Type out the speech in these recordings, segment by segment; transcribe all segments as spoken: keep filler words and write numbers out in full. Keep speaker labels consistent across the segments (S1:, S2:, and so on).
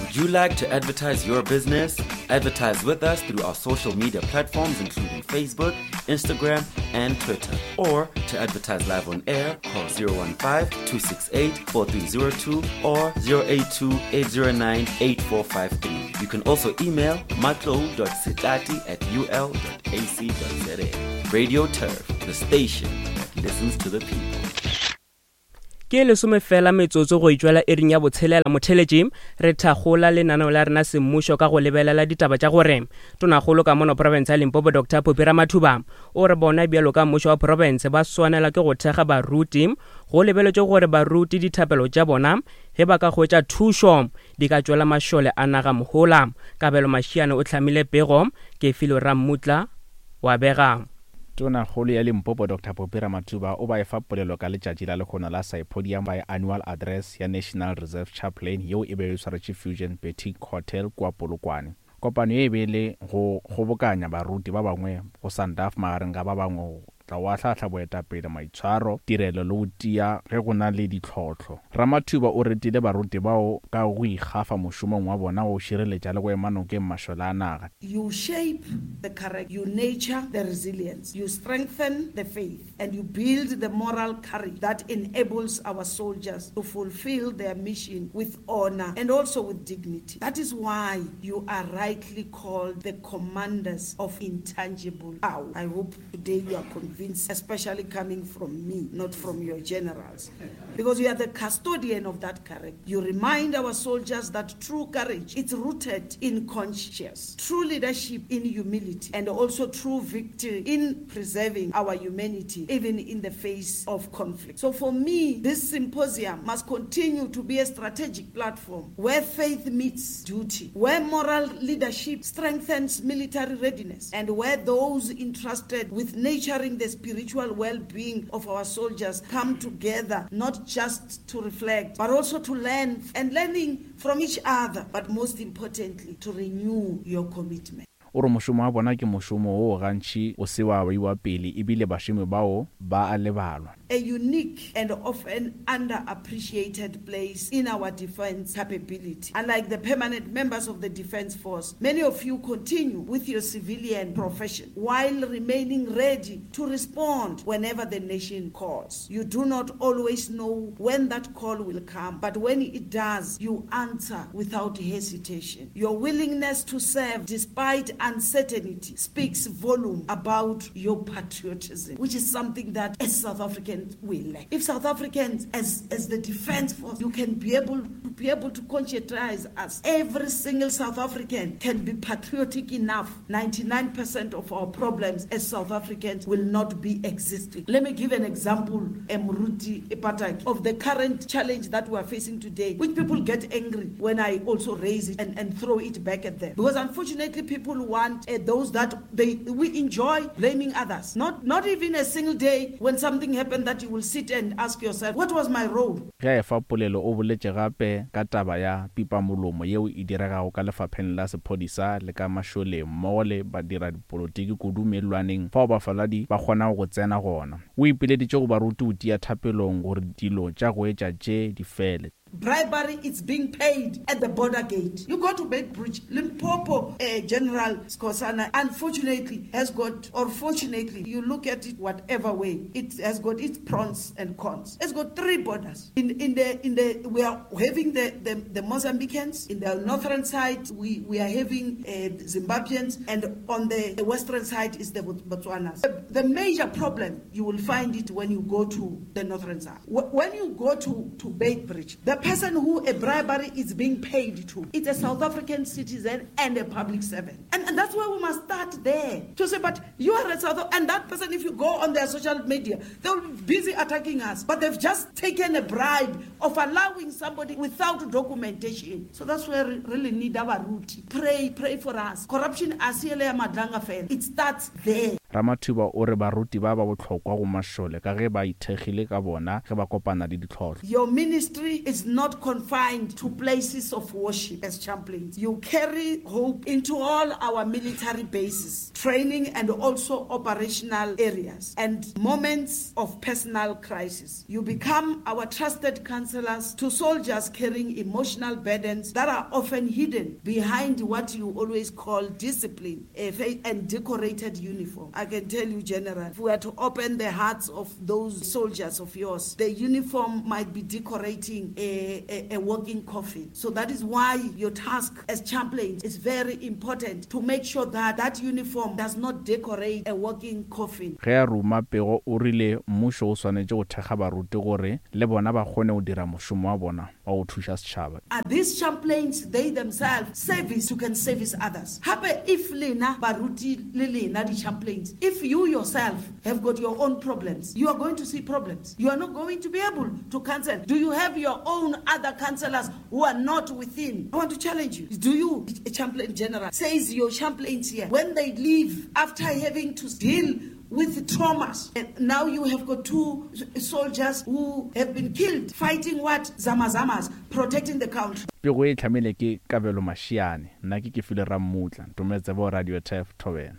S1: Would you like to advertise your business? Advertise with us through our social media platforms including Facebook, Instagram, and Twitter. Or to advertise live on air, call zero one five, two six eight, four three zero two or zero eight two, eight zero nine, eight four five three. You can also email matlou dot sitati at u l dot a c dot z a. Radio Turf, the station that listens to the people.
S2: Ke lesome fela metsotso go itjwela ering ya botshelela motheletši re thagola lenaneo la rena semmušo ka go lebelela ditaba tša gore tonagolo ka mono province ya Limpopo Doctor Phophi Ramathuba o re bona bjalo ka mmušo wa province ba swanela ke go thega baruti go lebeletšwe gore baruti dithapelo tša bona ge ba ka hwetša thušo di ka tšwela mašole a naga mohola Kabelo Mashiane o hlamile pego ke Filo Ramutla wa bega.
S3: Tona kgolo ya Limpopo Doctor Phophi Ramathuba o ba e fa polelo ka letšatši la lekgona la Saipodium by annual address ya National Reserve Chaplain yeo e be e swaretše Fusion Boutique Hotel kwa Polokwane. Kopano e be le go kgobokanya baruti ba bangwe go Sandaf magareng ga ba bangwe tla wa hlahla boetapele maitshwaro tirelo le go tia ge go na le ditlhotlho. Ramathuba o retile baruti bao ka go ikgafa mošomong wa bona go šireletša le go ema nokeng mašole a naga.
S4: You shape the character, you nurture the resilience, you strengthen the faith, and you build the moral courage that enables our soldiers to fulfill their mission with honor and also with dignity. That is why you are rightly called the commanders of intangible power. I hope today you are convinced, especially coming from me, not from your generals, because you are the custodian of that courage. You remind our soldiers that true courage is rooted in conscience, true leadership in humility, and also true victory in preserving our humanity, even in the face of conflict. So for me, this symposium must continue to be a strategic platform where faith meets duty, where moral leadership strengthens military readiness, and where those entrusted with nurturing the spiritual well-being of our soldiers come together, not just to reflect, but also to learn, and learning from each other, but most importantly, to renew your commitment.
S3: O re mošomo wa bona ke mošomo o gantši o se wa baiwa pele ebile bašomi bao ba a lebalwa.
S4: A unique and often underappreciated place in our defense capability. Unlike the permanent members of the defense force, many of you continue with your civilian profession while remaining ready to respond whenever the nation calls. You do not always know when that call will come, but when it does, you answer without hesitation. Your willingness to serve despite uncertainty speaks volume about your patriotism, which is something that as South Africans we lack. If South Africans, as, as the defense force, you can be able to be able to conscientize us. Every single South African can be patriotic enough. ninety-nine percent of our problems as South Africans will not be existing. Let me give an example, Emruti Epataki, of the current challenge that we are facing today, which people get angry when I also raise it and, and throw it back at them. Because unfortunately, people want uh, those that they we enjoy blaming others. Not not even a single day when something happened that you will sit and ask yourself, what was my role?
S3: Ge e fa polelo o boletše gape ka taba ya pipa molomo yeo e diregago ka lefapheng la sephodisa le ka mašole mmogo le badira dipolotiki kudu melwaneng fao bafaladi ba kgona go tsena gona. O ipileditše go baruti o tia thapelong gore dilo tša go etša tše di fele.
S4: Bribery is being paid at the border gate. You go to Beitbridge, Limpopo uh, General Skosana, unfortunately, has got, or fortunately, you look at it whatever way, it has got its pros and cons. It's got three borders. In in the in the we are having the the, the Mozambicans. In the northern side, we we are having uh, Zimbabweans, and on the, the western side is the Botswanas. The, the major problem you will find it when you go to the northern side. When you go to to Beitbridge, the person who a bribery is being paid to, it's a South African citizen and a public servant. And, and that's why we must start there. To say, but you are a South African, and that person, if you go on their social media, they'll be busy attacking us. But they've just taken a bribe of allowing somebody without documentation. So that's where we really need our root. Pray, pray for us. Corruption, it starts there.
S3: Ramathuba o re baruti ba ba botlhokwa go mašole ka ge ba ithekgile ka bona ge ba kopana le ditlhotlho.
S4: Your ministry is not confined to places of worship as chaplains. You carry hope into all our military bases, training and also operational areas and moments of personal crisis. You become our trusted counselors to soldiers carrying emotional burdens that are often hidden behind what you always call discipline and decorated uniform. I can tell you, General, if we are to open the hearts of those soldiers of yours, the uniform might be decorating a, a, a walking coffin. So that is why your task as chaplains is very important, to make sure that that uniform does not decorate a walking coffin.
S3: Ge a Ruma Pego o rile mmušo o swanetše go thekga baruti gore le bona ba kgone go dira mošomo wa bona wa go thuša setšhaba.
S4: Are these chaplains, they themselves, service, you can service others. Hape if lena baruti le lena di chaplains, if you yourself have got your own problems, you are going to see problems. You are not going to be able to counsel. Do you have your own other counselors who are not within? I want to challenge you. Do you, a chaplain general, says your chaplains here, when they leave after having to deal with traumas, and now you have got two soldiers who have been killed fighting what? Zamazamas, protecting the country.
S3: Pego e tlhamile ke Kabelo Mashiane, nna ke ke file Ramutla, ntometse bo Radio T F Thobela.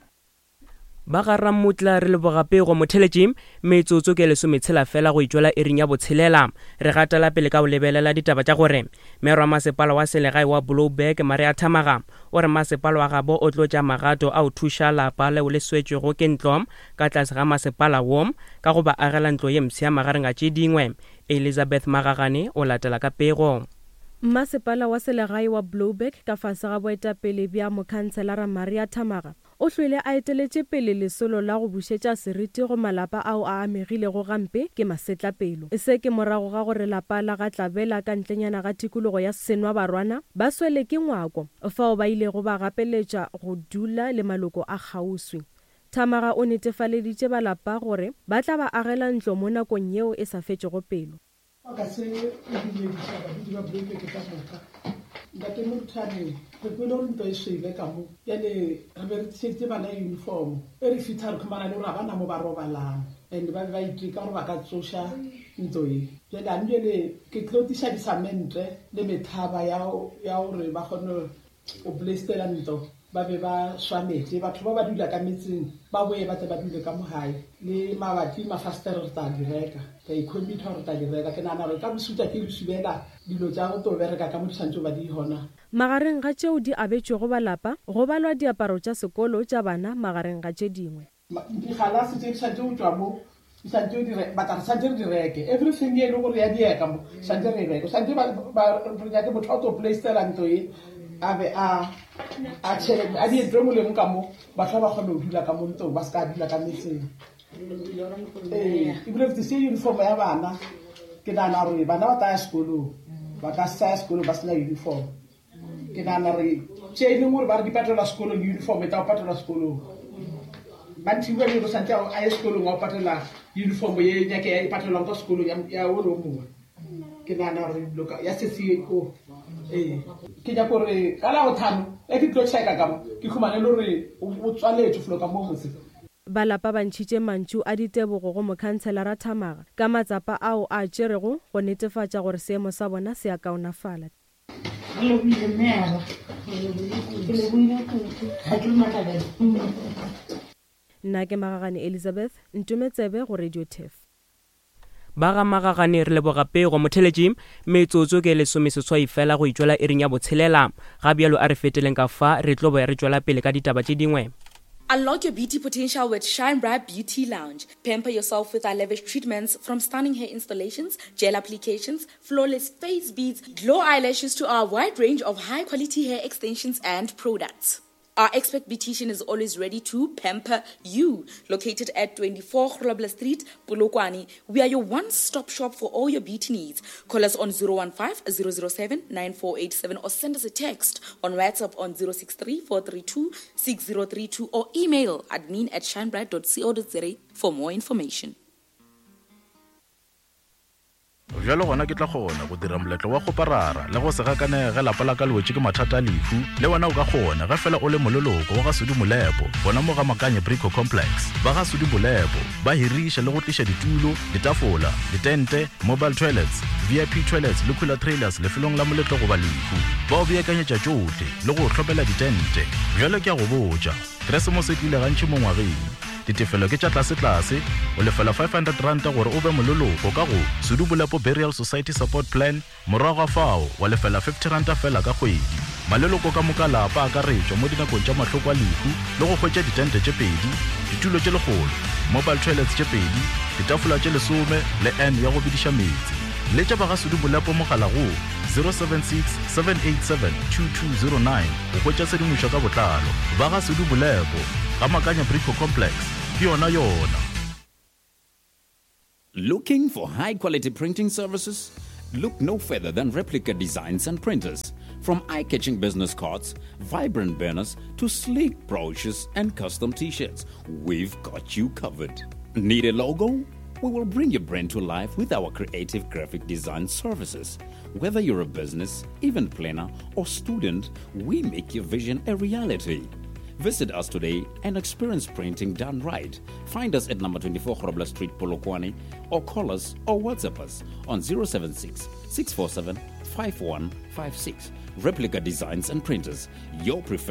S2: Ba ga Ramutla re leboga Pego Mothelegim, metsotso ke lesometshela fela go itšwela ering ya botshelela. Re gatela pele ka go lebelela ditaba tša gore Mero wa Masepala wa selegae wa Blouberg Maria Thamaga o re masepala wa gabo o tlotša magato a o thuša lapa leo le swetšwego ke ntlom ka tlase ga masepala wom ka go ba agela ntlo ye msea magareng a tše dingwe. Elizabeth Magagane o latela ka Pego.
S5: Masepala wa selegae wa Blouberg ka fase ga boetapele bja mokhanselara Maria Thamaga o hlwele a eteletše pele lesolo la go bušetša seriti go malapa ao a amegilego gampe ke masetlapelo. E se ke morago ga gore lapa la ga Tlabela ka ntlenyana ga tikologo ya Senwa Barwana ba swele ke ngwako fao ba ilego ba gapeletša go dula le maloko a kgauswi. Thamaga o netefaleditše balapa gore ba tla ba agela ntlo mo nakong yeo e sa fetšego pelo.
S6: Ka se e dilediša badudi ba Blouberg ke ka moka ntate Murutane re kwele gore ntlo e swele ka mo yane re be re tšheditše bana uniform e re fitlha re khumana le gore ga bana mo ba robalang and ba be ba iteka gore ba ka tsoša ntlo e jale a njele ke tlotiša disamente le methaba ya gore ba kgone o blastela ntlo ba be ba swanetse batho ba ba dula ka metseng ba boe ba tle ba dule ka mogae le mabapi mafastere re tla direka ka ikhomita re tla direka ke nana re ka bosuta ke busubela dilo tša go to bereka ka mo disantse ba di hona.
S5: Magareng ga tšeo di abetšwego balapa go balwa diaparo tša sekolo tša bana magareng ga tše dingwe.
S6: Dikgalase tše di santse go tšwa mo di santse ba tla santse re direke everything ye le gore ya dieka mo santse re reke santse ba re nyake motho a to placela ntlo e abe a a tšhelete a dientwe moleng ka mo batho ba kgone go dula ka mo ntong ba se ka dula ka metseng. ee ebile re tse uniform ya bana ke nana gore bana ba taya sekolong ba ka se ya sekolong ba sena uniform ke nana re tše e leng gore ba re di patelwa sekolong uniform e ta o patelwa sekolong ba nthiba le go santse a ye sekolong wa o patela uniform ye nyake ya ipatelwang ka sekolong ya ole o mongwe ke nana gore ya seseo ee ke nyaka gore ka la go thano e ke tlo check-a ka mo ke khumane le gore o tswaletše felo ka mo motse.
S5: Balapa ba ntšhitše mantšu a ditebogo go mokhanselara Thamaga ka matsapa ao a tšerego go netefatša gore seemo sa bona se a kaonafala. Nna ke Magagane Elizabeth, Ntumetsebe go Radio T F.
S2: Ba ga Magagane re leboga Pego Mothelegim, metsotso ke lesomeseswai fela go itšwela ering ya botshelela. Ga bjalo a re feteleng ka fa re tlo boya re tšwela pele ka ditaba tše dingwe.
S7: Unlock your beauty potential with Shine Bright Beauty Lounge. Pamper yourself with our lavish treatments from stunning hair installations, gel applications, flawless face beads, glow eyelashes to our wide range of high-quality hair extensions and products. Our expert beautician is always ready to pamper you. Located at twenty-four Grobler Street, Polokwane, we are your one-stop shop for all your beauty needs. Call us on zero one five, zero zero seven, nine four eight seven or send us a text on WhatsApp on zero six three, four three two, six zero three two or email admin at shinebright dot co dot za for more information.
S3: Jalo gona ke tla kgona go dira moletlo wa go parara le go se gakanege lapa la ka lwetse ke mathata a lefu le wena o ka kgona ga fela o le mololoko wa ga Sudi Molepo bona mo ga Makanye Brico Complex ba ga Sudi Molepo ba hirisha le go tlisha ditulo, ditafola, ditente, mobile toilets, V I P toilets le cooler trailers lefelong la moletlo go ba lefu ba o beakanyetša tšohle le go tlhopela ditente. Jalo ke a go botša Keresemose e tlile gantši mo ngwageng ditefelo ke tša tlase-tlase o lefela five hundred rand gore o be mololoko ka go Sudi Molepo Burial Society Support Plan morago ga fao wa lefela fifty rand fela ka kgwedi. Maleloko ka moka lapa a ka retšwa mo dinakong tša mahloko a lefu le go hwetša ditente tše pedi, ditulo tše legolo, mobile toilets tše pedi, ditafola tše lesome le N ya go bediša metsi. Le tša ba ga Sudi Molepo mogala go zero seven six seven eight seven two two zero nine go hwetša sedimošo ka botlalo. Ba ga Sudi Molepo ga Makanye Brico Complex ke yona yona.
S8: Looking for high-quality printing services? Look no further than Replica Designs and Printers. From eye-catching business cards, vibrant banners, to sleek brochures and custom t-shirts, we've got you covered. Need a logo? We will bring your brand to life with our creative graphic design services. Whether you're a business, event planner, or student, we make your vision a reality. Visit us today and experience printing done right. Find us at number twenty-four Grobler Street, Polokwane, or call us or WhatsApp us on zero seven six six four seven five one five six. Replica Designs and Printers, your preferred